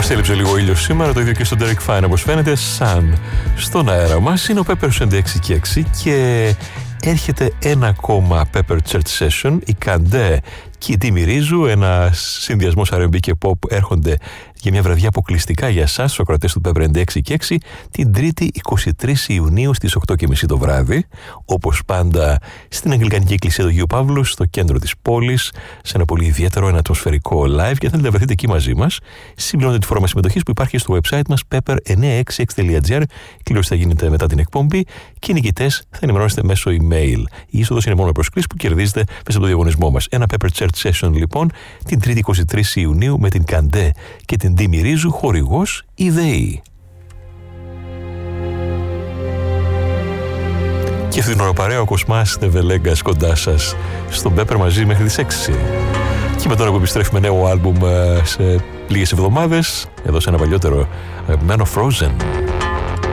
Μας έλειψε λίγο ήλιος σήμερα, το ίδιο και στον Derek Fine, όπως φαίνεται. Σαν στον αέρα μας είναι ο Pepper 96 και 6 και έρχεται ένα ακόμα Pepper Church Session. Η Καντέ και η Τίμη Ρίζου, ένα συνδυασμός R&B και pop, έρχονται για μια βραδιά αποκλειστικά για εσάς, τους ακροατές του Pepper 96 και 6, την 3η 23 Ιουνίου στις 8:30 το βράδυ, όπως πάντα στην Αγγλικανική Εκκλησία του Αγίου Παύλου, στο κέντρο της πόλης, σε ένα πολύ ιδιαίτερο, ένα ατμοσφαιρικό live, και θέλετε να βρεθείτε εκεί μαζί μας. Συμπληρώνετε τη φόρμα συμμετοχής που υπάρχει στο website μας pepper966.gr. Η κλήρωση θα γίνεται μετά την εκπομπή και οι νικητές θα ενημερώνεστε μέσω email. Η είσοδος είναι μόνο με προσκλήσεις που κερδίζετε μέσα από το διαγωνισμό μας. Ένα Pepper Church Session λοιπόν την 3η 23 Ιουνίου με την Καντέ και την Τίμη Ρίζου, χορηγός η ΔΕΗ. Και αυτήν την ώρα παρέα ο Κοσμάς Νεβελέγκας κοντά σας στον Pepper μαζί μέχρι τις 6. Και με τώρα που επιστρέφουμε νέο άλμπουμ σε λίγες εβδομάδες, εδώ σε ένα παλιότερο αγαπημένο Frozen.